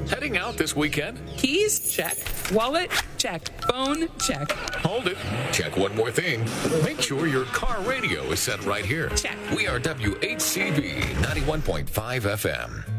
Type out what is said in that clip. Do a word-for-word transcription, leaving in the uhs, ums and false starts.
Heading out this weekend? Keys? Check. Wallet? Check. Phone? Check. Hold it. Check one more thing. Make sure your car radio is set right here. Check. We are W H C B ninety-one point five F M.